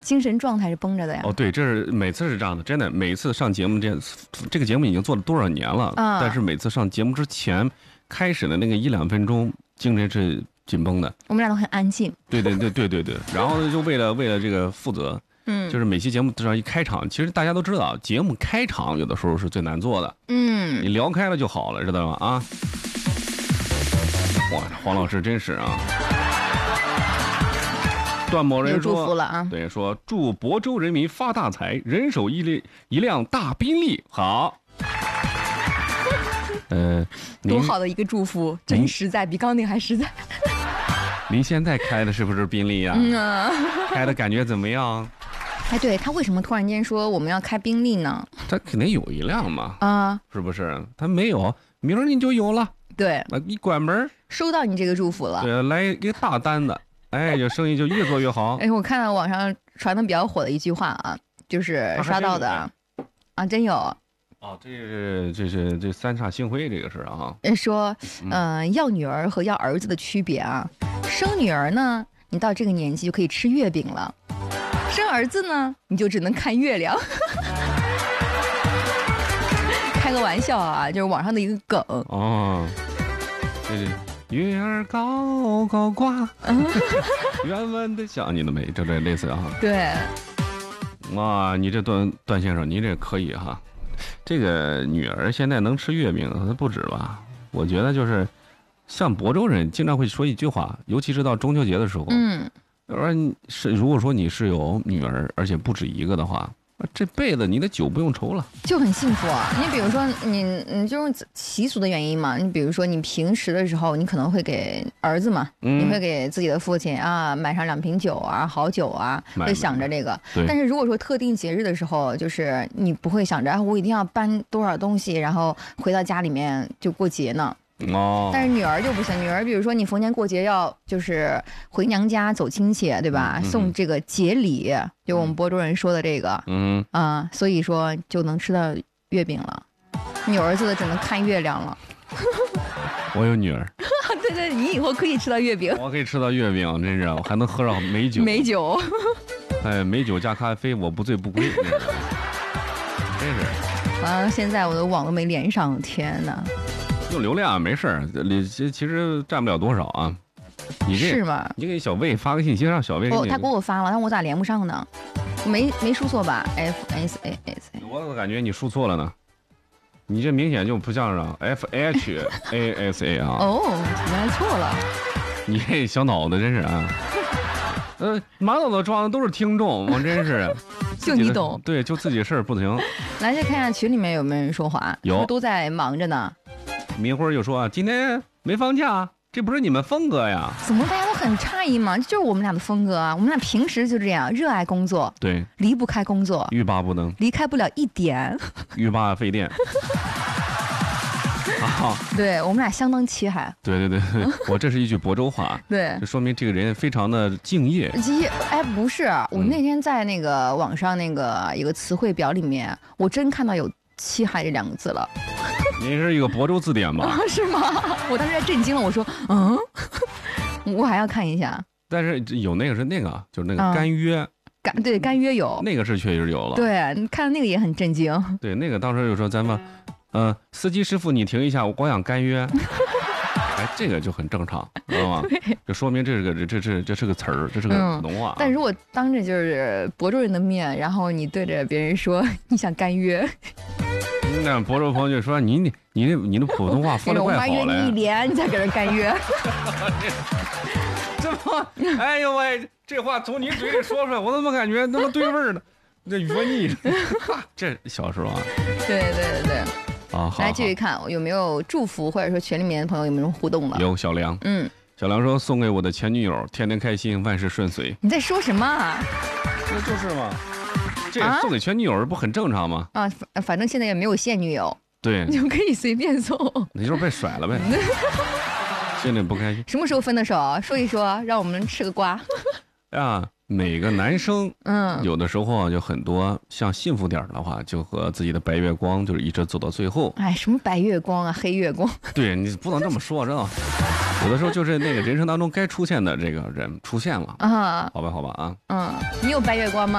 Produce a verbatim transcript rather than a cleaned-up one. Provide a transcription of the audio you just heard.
精神状态是绷着的呀。 哦，对，这是每次是这样的，真的，每次上节目这这个节目已经做了多少年了， 啊、 但是每次上节目之前开始的那个一两分钟，精神是紧绷的。 我们俩都很安静。 对对对对对对，然后呢，就为了为了这个负责， 嗯， 就是每期节目至少一开场，其实大家都知道，节目开场有的时候是最难做的。 嗯， 你聊开了就好了，知道吗？啊，哇，黄老师真是啊。段某人说：“ 祝福了啊！ 对，说祝亳州人民发大财，人手一辆一辆大宾利。好，呃， 多好的一个祝福，真实在，比刚刚那个还实在。 您现在开的是不是宾利呀、啊？ 嗯啊， 开的感觉怎么样？ 哎，对他为什么突然间说我们要开宾利呢？ 他肯定有一辆嘛， 啊， 是不是？他没有，明儿你就有了。 对， 那一关门， 收到你这个祝福了。 对，来一个大单子。”哎，这生意就越做越好。 哎，我看到网上传的比较火的一句话啊，就是刷到的啊，真有。 哦，这是这是这三煞星辉这个事啊。 说，嗯、呃，要女儿和要儿子的区别啊，生女儿呢，你到这个年纪就可以吃月饼了；生儿子呢，你就只能看月亮。开个玩笑啊，就是网上的一个梗。 哦，这是。月儿高高挂，远远的想你的美，这这类似啊。 对， 哇，你这段段先生，你这可以哈。这个女儿现在能吃月饼，她不止吧？我觉得就是像亳州人经常会说一句话，尤其是到中秋节的时候，嗯，而是如果说你是有女儿，而且不止一个的话。这辈子你的酒不用愁了， 就很幸福啊！你比如说你，你就是习俗的原因嘛。你比如说，你平时的时候，你可能会给儿子嘛，嗯、你会给自己的父亲啊买上两瓶酒啊，好酒啊，会想着这个。但是如果说特定节日的时候，就是你不会想着、啊、我一定要搬多少东西，然后回到家里面就过节呢。 哦， 但是女儿就不行，女儿比如说你逢年过节要就是回娘家走亲戚，对吧？嗯、送这个节礼，就我们亳州人说的这个，嗯啊、呃，所以说就能吃到月饼了。你儿子的只能看月亮了。 我有女儿， 对对，你以后可以吃到月饼， 我可以吃到月饼，真是，我还能喝上美酒， 美酒， 哎，美酒加咖啡，我不醉不归，真是。 啊，现在我的网都没连上，天哪！ 用流量没事儿，其其实占不了多少啊。你这是吗？ 你给小魏发个信息，让小魏给你。 哦，他给我发了，但我咋连不上呢？没没输错吧 ？F S A S A。 我怎么感觉你输错了呢？你这明显就不像是 F H A S A 啊。 哦，原来错了。 你这小脑子真是啊。呃，满脑子装的都是听众，我真是。 就你懂。 对，就自己事儿不行。 来，再看一下群里面有没有人说话。 有， 都在忙着呢。 明辉就说啊，今天没放假，这不是你们风格呀？ 怎么大家都很诧异嘛？这就是我们俩的风格啊！我们俩平时就这样，热爱工作， 对， 离不开工作， 欲罢不能， 离开不了一点， 欲罢费电。啊， 对我们俩相当齐海。 对对对对，我这是一句亳州话， 对， 这说明这个人非常的敬业。 敬业，哎，不是，我那天在那个网上那个一个词汇表里面，我真看到有“齐海”这两个字了。 您是一个亳州字典吧？ 啊，是吗？我当时还震惊了，我说，嗯，我还要看一下。 但是有那个是那个，就是那个干约。 干对干约有， 那个是确实有了。 对，你看那个也很震惊。 对，那个当时就说咱们。嗯、呃，司机师傅，你停一下，我光想干约。哎，这个就很正常，知道吗？这说明这是个这这这是个词儿，这是个普通话、啊嗯。 但如果当着就是亳州人的面，然后你对着别人说你想干约， 那亳州朋友就说你你你的你的普通话说的怪好了。 我约你一年，你才给人干约。 这么，哎呦喂，这话从你嘴里说出来，我怎么感觉那么对味儿呢？这语文腻，这小时候啊。 对对对对。 啊，好， 来继续看有没有祝福，或者说群里面的朋友有没有互动了？ 有小梁，嗯，小梁说送给我的前女友，天天开心，万事顺遂。 你在说什么啊？ 那就是嘛，这送给前女友不很正常吗？ 啊，反正现在也没有现女友， 对， 你就可以随便送。 你就是被甩了呗，心里不开心。 什么时候分的手？说一说，让我们吃个瓜。 啊。每个男生，嗯，有的时候就很多，像幸福点的话，就和自己的白月光就是一直走到最后。 哎，什么白月光啊，黑月光？ 对，你不能这么说，知道吗？ 有的时候就是那个人生当中该出现的这个人出现了啊， 好吧，好吧啊。 嗯，你有白月光吗？